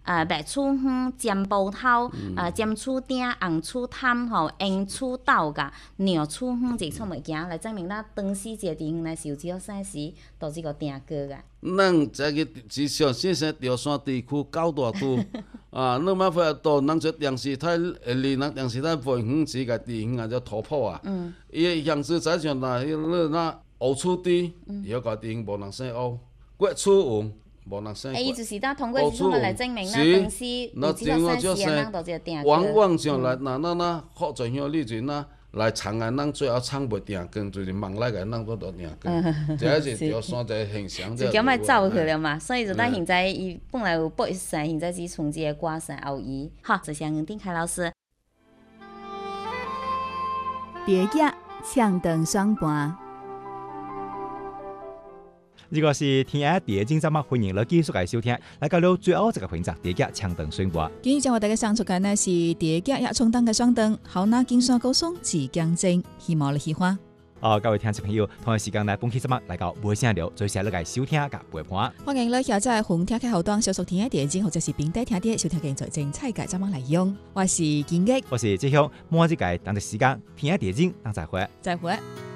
白醋花、尖葡萄、尖醋丁、红醋汤、红醋豆甲、牛醋花这种物件来证明咱当时一个地方内是有只有啥时都这个订购个。 咱这个是上新生潮汕地区九大区那么回到咱这电视台，离咱电视台不远是个地方叫土坡啊。伊个样式在像那乌醋地，伊个地方无人生乌，过醋云无人生过。 伊就是当通过这种来证明咱当时有只有啥时个咱都这个订购。 往往上来，那福州乡里就那。来长安，咱最后厂袂定工，就是望来个咱都定工。这是潮汕一个现象。 就咁咪走去了嘛，所以就咱现在伊本来有播一声，现在只从这个挂上后移。好，谢谢吴定凯老师。 蝶叶呛灯双盘。 如果是听下第一节节目，欢迎你继续来收听。来到了最后这个环节，第一枪灯宣布。 今日将为大家上出嘅呢是第一也冲灯嘅双灯，好拿金山高松自强正，希望你喜欢。 各位听众朋友，同一时间来本期节目来到微声聊，最先来收听甲陪伴。 欢迎你下载红听嘅后端小熟听嘅第一节，或者是并底听啲收听嘅最精彩嘅节目嚟用。我是建益， 我是志雄，末一届等嘅时间，听下第一节，等再会。 再会。